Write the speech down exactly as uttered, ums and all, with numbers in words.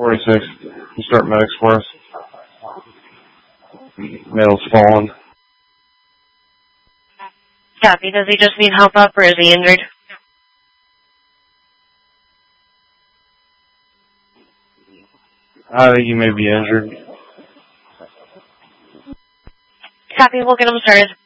forty-six. You start medics for us. Male's fallen. Copy. Does he just need help up or is he injured? I think he may be injured. Copy. We'll get him started.